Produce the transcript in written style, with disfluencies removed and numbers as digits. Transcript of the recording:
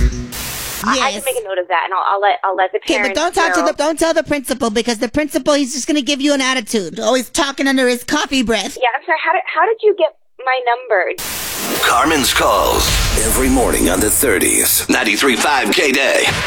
I can make a note of that, and I'll let the parents. Okay, but don't tell the principal, because the principal, he's just gonna give you an attitude, always talking under his coffee breath. Yeah, I'm sorry. How did you get my number? Carmen's Calls every morning on the 30s. 93.5 K-Day.